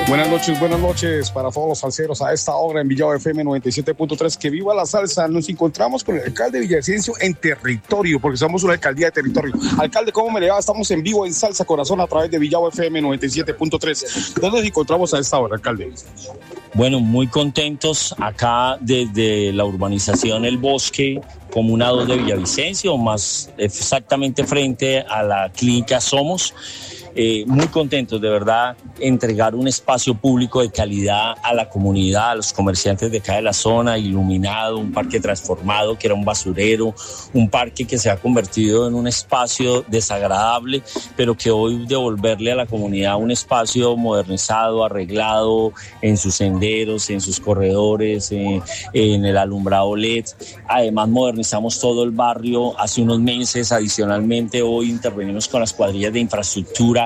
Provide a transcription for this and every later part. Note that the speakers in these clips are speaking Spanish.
Buenas noches para todos los salseros a esta hora en Villavo FM 97.3. Que viva la salsa. Nos encontramos con el alcalde de Villavicencio en territorio, porque somos una alcaldía de territorio. Alcalde, ¿cómo me le va? Estamos en vivo en Salsa Corazón a través de Villavo FM 97.3. ¿Dónde nos encontramos a esta hora, alcalde? Bueno, muy contentos acá desde la urbanización El Bosque, Comuna 2 de Villavicencio, más exactamente frente a la clínica Somos. Muy contentos de verdad entregar un espacio público de calidad a la comunidad, a los comerciantes de acá de la zona, iluminado, un parque transformado que era un basurero, un parque que se ha convertido en un espacio desagradable, pero que hoy devolverle a la comunidad un espacio modernizado, arreglado en sus senderos, en sus corredores, en el alumbrado LED. Además modernizamos todo el barrio hace unos meses. Adicionalmente hoy intervenimos con las cuadrillas de infraestructura,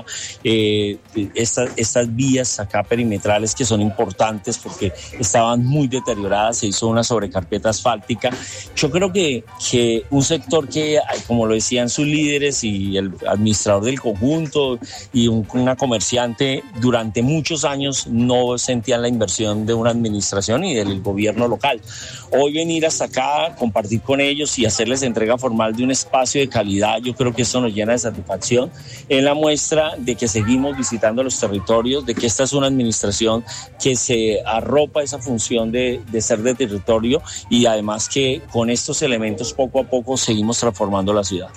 estas vías acá perimetrales que son importantes porque estaban muy deterioradas. Se hizo una sobrecarpeta asfáltica. Yo creo que un sector que, como lo decían sus líderes y el administrador del conjunto y una comerciante, durante muchos años no sentían la inversión de una administración y del gobierno local. Hoy venir hasta acá, compartir con ellos y hacerles entrega formal de un espacio de calidad, yo creo que eso nos llena de satisfacción. En la muestra de que seguimos visitando los territorios, de que esta es una administración que se arropa esa función de ser de territorio, y además que con estos elementos poco a poco seguimos transformando la ciudad.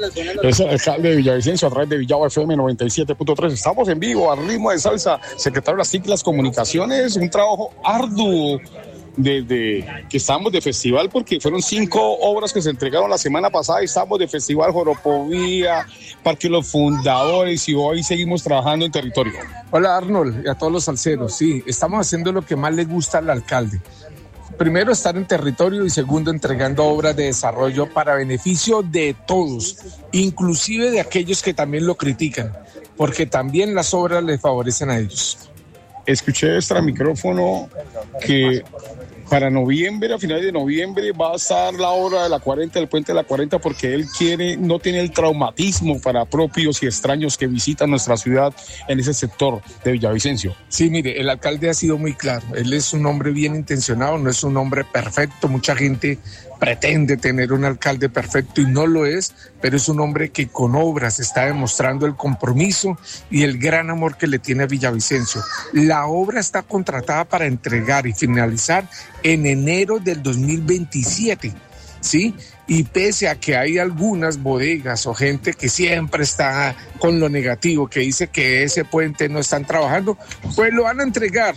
Es el alcalde de Villavicencio a través de Villavo FM 97.3. Estamos en vivo, al ritmo de salsa. Secretario de las TIC, las comunicaciones, un trabajo arduo desde que estamos de festival, porque fueron 5 obras que se entregaron la semana pasada y estamos de festival, Joropovía, Parque Los Fundadores, y hoy seguimos trabajando en territorio. Hola Arnold y a todos los salseros. Sí, estamos haciendo lo que más le gusta al alcalde. Primero, estar en territorio, y segundo, entregando obras de desarrollo para beneficio de todos, inclusive de aquellos que también lo critican, porque también las obras les favorecen a ellos. Escuché extra micrófono que para noviembre, a finales de noviembre, va a estar la obra de la 40, del puente de la 40, porque él no tiene el traumatismo para propios y extraños que visitan nuestra ciudad en ese sector de Villavicencio. Sí, mire, el alcalde ha sido muy claro. Él es un hombre bien intencionado, no es un hombre perfecto. Mucha gente pretende tener un alcalde perfecto y no lo es, pero es un hombre que con obras está demostrando el compromiso y el gran amor que le tiene a Villavicencio. La obra está contratada para entregar y finalizar en enero del 2027, ¿sí? Y pese a que hay algunas bodegas o gente que siempre está con lo negativo, que dice que ese puente no están trabajando, pues lo van a entregar.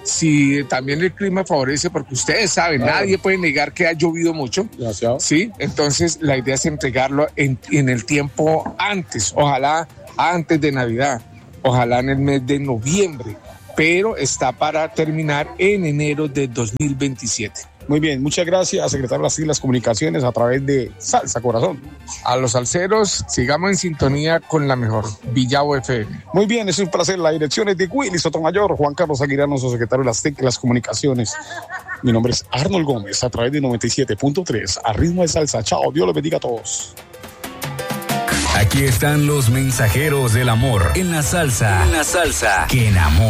Si también el clima favorece, porque ustedes saben, claro, nadie puede negar que ha llovido mucho. Gracias. Sí, entonces la idea es entregarlo en el tiempo antes, ojalá antes de Navidad, ojalá en el mes de noviembre, pero está para terminar en enero de 2027. Muy bien, muchas gracias, secretario de las Comunicaciones a través de Salsa Corazón. A los salseros, sigamos en sintonía con la mejor, Villavo FM. Muy bien, es un placer. La dirección es de Willy Sotomayor, Juan Carlos Aguirre, nuestro secretario de las Comunicaciones. Mi nombre es Arnold Gómez, a través de 97.3, a ritmo de salsa. Chao, Dios los bendiga a todos. Aquí están los mensajeros del amor en la salsa. Que enamora.